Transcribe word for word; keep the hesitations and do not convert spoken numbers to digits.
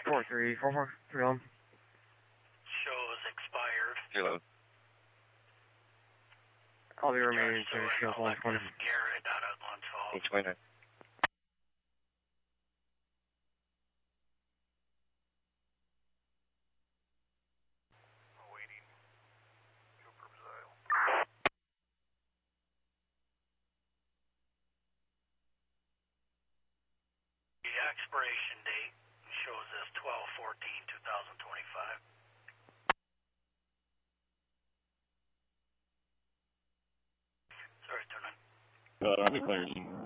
four three, four four three one. Shows expired. Hello. I'll be remaining to show one twenty. Garrett out of Glens Falls. eight twenty-nine. Awaiting Cooper Brazil. The expiration date shows as twelve fourteen twenty twenty-five. Sorry, turn on. Uh, Army players.